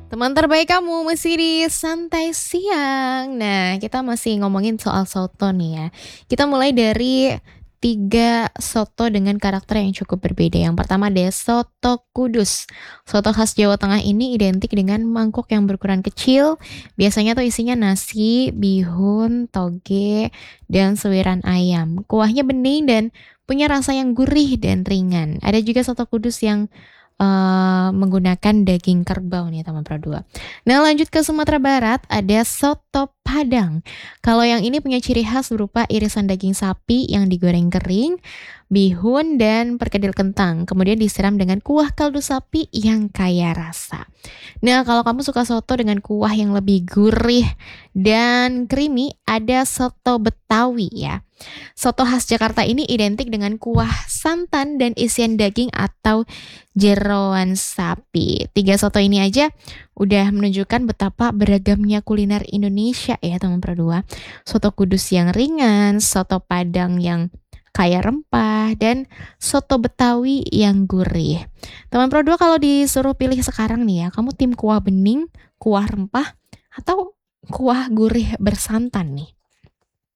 Teman terbaik kamu masih di Santai Siang. Nah, kita masih ngomongin soal soto nih ya. Kita mulai dari 3 soto dengan karakter yang cukup berbeda. Yang pertama ada soto Kudus. Soto khas Jawa Tengah ini identik dengan mangkuk yang berukuran kecil. Biasanya tuh isinya nasi, bihun, toge, dan suiran ayam. Kuahnya bening dan punya rasa yang gurih dan ringan. Ada juga soto Kudus yang menggunakan daging kerbau nih teman Pro 2. Nah lanjut ke Sumatera Barat ada soto Padang. Kalau yang ini punya ciri khas berupa irisan daging sapi yang digoreng kering, bihun dan perkedel kentang. Kemudian disiram dengan kuah kaldu sapi yang kaya rasa. Nah kalau kamu suka soto dengan kuah yang lebih gurih dan creamy, ada soto Betawi ya. Soto khas Jakarta ini identik dengan kuah santan dan isian daging atau jeroan sapi. 3 soto ini aja udah menunjukkan betapa beragamnya kuliner Indonesia ya teman Pro 2. Soto Kudus yang ringan, soto Padang yang kaya rempah, dan soto Betawi yang gurih. Teman Pro 2 kalau disuruh pilih sekarang nih ya, kamu tim kuah bening, kuah rempah, atau kuah gurih bersantan nih?